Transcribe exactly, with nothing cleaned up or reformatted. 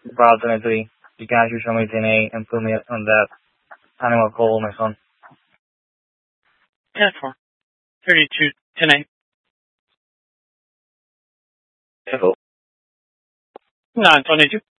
Unfortunately, you can't use some D N A and put me on that animal called my son. ten four. thirty-two ten eight. Hello. nine twenty-two.